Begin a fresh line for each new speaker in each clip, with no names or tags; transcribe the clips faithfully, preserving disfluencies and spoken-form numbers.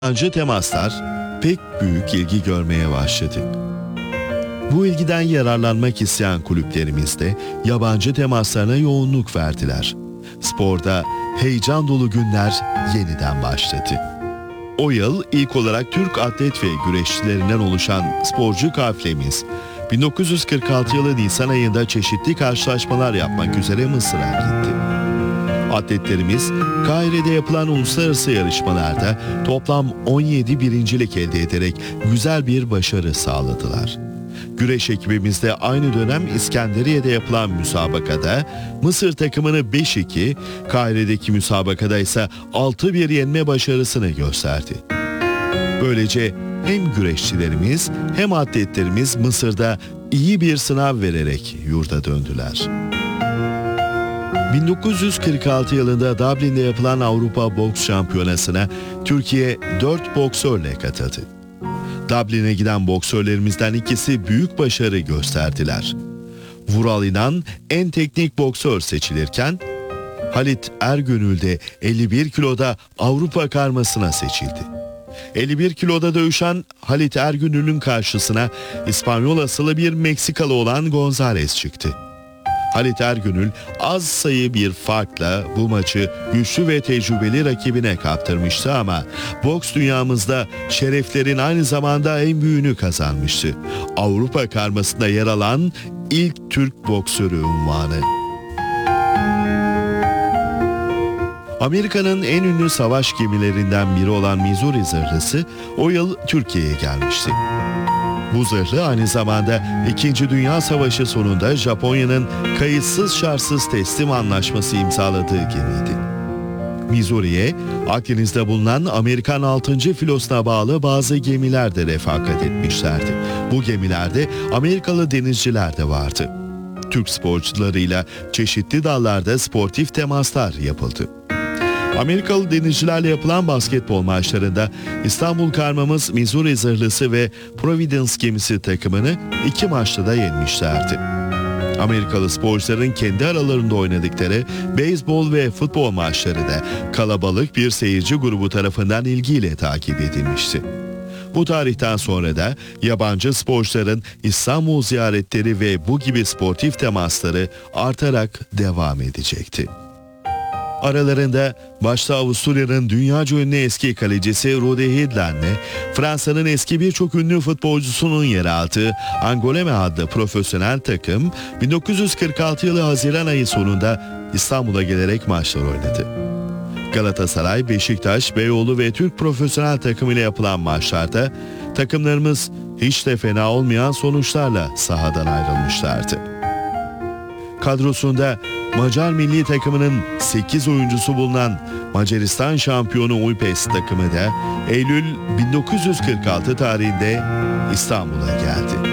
Yabancı temaslar pek büyük ilgi görmeye başladı. Bu ilgiden yararlanmak isteyen kulüplerimiz de yabancı temaslarına yoğunluk verdiler. Sporda heyecan dolu günler yeniden başladı. O yıl ilk olarak Türk atlet ve güreşçilerinden oluşan sporcu kafilemiz bin dokuz yüz kırk altı yılı Nisan ayında çeşitli karşılaşmalar yapmak üzere Mısır'a gitti. Atletlerimiz Kahire'de yapılan uluslararası yarışmalarda toplam on yedi birincilik elde ederek güzel bir başarı sağladılar. Güreş ekibimiz de aynı dönem İskenderiye'de yapılan müsabakada Mısır takımını beş iki, Kahire'deki müsabakada ise altı bir yenme başarısını gösterdi. Böylece hem güreşçilerimiz hem atletlerimiz Mısır'da iyi bir sınav vererek yurda döndüler. bin dokuz yüz kırk altı yılında Dublin'de yapılan Avrupa Boks Şampiyonası'na Türkiye dört boksörle katıldı. Dublin'e giden boksörlerimizden ikisi büyük başarı gösterdiler. Vural İnan en teknik boksör seçilirken Halit Ergönül de elli bir kiloda Avrupa karmasına seçildi. elli bir kiloda dövüşen Halit Ergönül'ün karşısına İspanyol asıllı bir Meksikalı olan Gonzales çıktı. Halit Ergönül az sayı bir farkla bu maçı güçlü ve tecrübeli rakibine kaptırmıştı ama boks dünyamızda şereflerin aynı zamanda en büyüğünü kazanmıştı. Avrupa karmasında yer alan ilk Türk boksörü unvanı. Amerika'nın en ünlü savaş gemilerinden biri olan Missouri zırhlısı o yıl Türkiye'ye gelmişti. Bu zırhlı aynı zamanda İkinci Dünya Savaşı sonunda Japonya'nın kayıtsız şartsız teslim anlaşması imzaladığı gemiydi. Missouri'ye Akdeniz'de bulunan Amerikan altıncı filosuna bağlı bazı gemiler de refakat etmişlerdi. Bu gemilerde Amerikalı denizciler de vardı. Türk sporcularıyla çeşitli dallarda sportif temaslar yapıldı. Amerikalı denizcilerle yapılan basketbol maçlarında İstanbul karmamız Missouri zırhlısı ve Providence gemisi takımını iki maçta da yenmişlerdi. Amerikalı sporcuların kendi aralarında oynadıkları beyzbol ve futbol maçları da kalabalık bir seyirci grubu tarafından ilgiyle takip edilmişti. Bu tarihten sonra da yabancı sporcuların İstanbul ziyaretleri ve bu gibi sportif temasları artarak devam edecekti. Aralarında başta Avusturya'nın dünyaca ünlü eski kalecisi Rudi Hidland'le Fransa'nın eski birçok ünlü futbolcusunun yer aldığı Angoulême adlı profesyonel takım bin dokuz yüz kırk altı yılı Haziran ayı sonunda İstanbul'a gelerek maçlar oynadı. Galatasaray, Beşiktaş, Beyoğlu ve Türk profesyonel takımıyla yapılan maçlarda takımlarımız hiç de fena olmayan sonuçlarla sahadan ayrılmışlardı. Kadrosunda Macar milli takımının sekiz oyuncusu bulunan Macaristan şampiyonu Újpest takımı da Eylül bin dokuz yüz kırk altı tarihinde İstanbul'a geldi.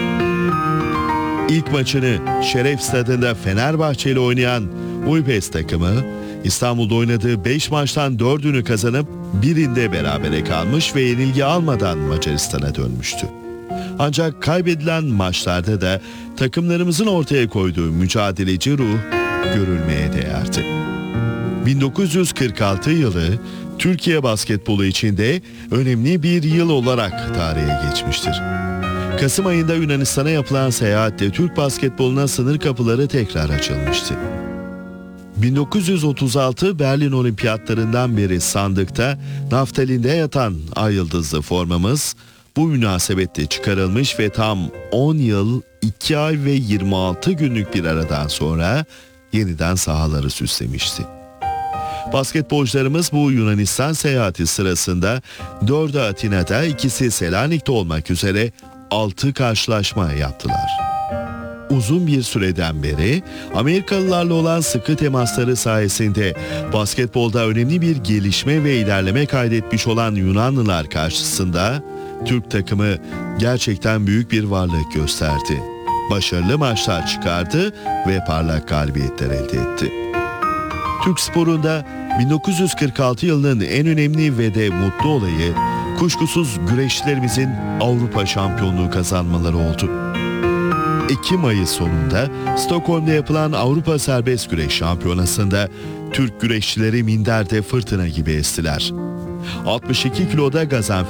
İlk maçını Şeref Stadı'nda Fenerbahçe ile oynayan Újpest takımı İstanbul'da oynadığı beş maçtan dördünü kazanıp birinde berabere kalmış ve yenilgi almadan Macaristan'a dönmüştü. Ancak kaybedilen maçlarda da takımlarımızın ortaya koyduğu mücadeleci ruh görülmeye değerdi. bin dokuz yüz kırk altı yılı Türkiye basketbolu için de önemli bir yıl olarak tarihe geçmiştir. Kasım ayında Yunanistan'a yapılan seyahatle Türk basketboluna sınır kapıları tekrar açılmıştı. bin dokuz yüz otuz altı Berlin Olimpiyatlarından beri sandıkta naftalinde yatan ay yıldızlı formamız bu münasebetle çıkarılmış ve tam on yıl, iki ay ve yirmi altı günlük bir aradan sonra yeniden sahaları süslemişti. Basketbolcularımız bu Yunanistan seyahati sırasında dördü Atina'da, ikisi Selanik'te olmak üzere altı karşılaşma yaptılar. Uzun bir süreden beri Amerikalılarla olan sıkı temasları sayesinde basketbolda önemli bir gelişme ve ilerleme kaydetmiş olan Yunanlılar karşısında Türk takımı gerçekten büyük bir varlık gösterdi. Başarılı maçlar çıkardı ve parlak galibiyetler elde etti. Türk sporunda bin dokuz yüz kırk altı yılının en önemli ve de mutlu olayı kuşkusuz güreşçilerimizin Avrupa şampiyonluğu kazanmaları oldu. Ekim ayı sonunda Stockholm'da yapılan Avrupa Serbest Güreş Şampiyonası'nda Türk güreşçileri minderde fırtına gibi estiler. altmış iki kiloda Gaziantep